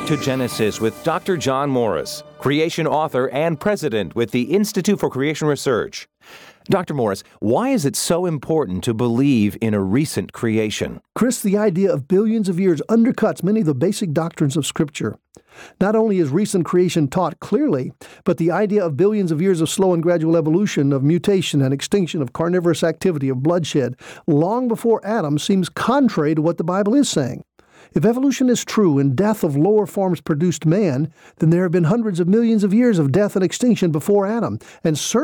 Back to Genesis with Dr. John Morris, creation author and president with the Institute for Creation Research. Dr. Morris, why is it so important to believe in a recent creation? Chris, the idea of billions of years undercuts many of the basic doctrines of Scripture. Not only is recent creation taught clearly, but the idea of billions of years of slow and gradual evolution, of mutation and extinction, of carnivorous activity, of bloodshed, long before Adam seems contrary to what the Bible is saying. If evolution is true and death of lower forms produced man, then there have been hundreds of millions of years of death and extinction before Adam, and certainly